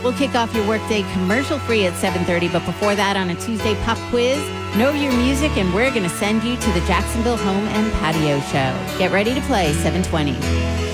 We'll kick off your workday commercial-free at 7:30, but before that, on a Tuesday pop quiz, know your music, and we're going to send you to the Jacksonville Home and Patio Show. Get ready to play 7:20.